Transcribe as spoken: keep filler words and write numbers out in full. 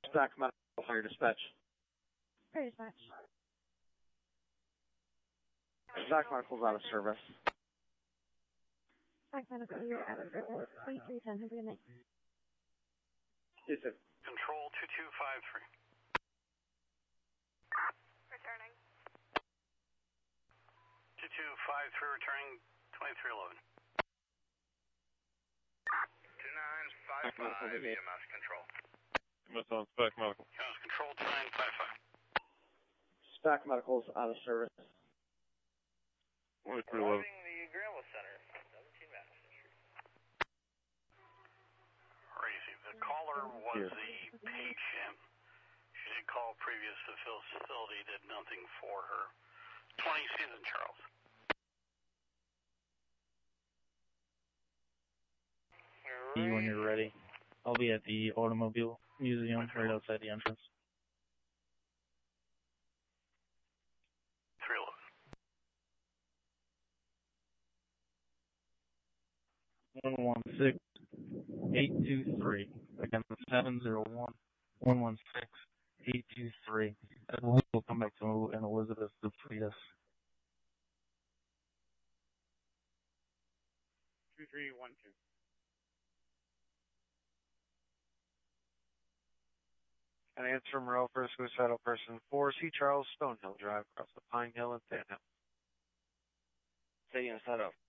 Stack Medical, Fire Dispatch. Fire Dispatch. Stack Medical's out of service. Stack Medical, you're out of service. twenty-three ten, have a good night. Yes, sir. Control two two five three. Returning. two two five three, returning twenty-three eleven. two nine five five, E M S Control. E M S on Stack Medical. E M S Control two nine five five. Stack Medical's out of service. twenty-three eleven. Arriving the Granville Center, seventeen Madison Street. Crazy. The caller was the patient. She did call previous to Phil's facility, did nothing for her. twenty season, Charles. See when you're ready. I'll be at the Automobile Museum right outside the entrance. three eleven. one one six eight two three. Again, seven zero one one one six eight two three. I believe we'll come back to an Elizabeth Dupritas. two three one two. An answer from Monroe for a suicidal person. four C Charles Stonehill Drive across the Pine Hill and Fan Hill. Stadium set up.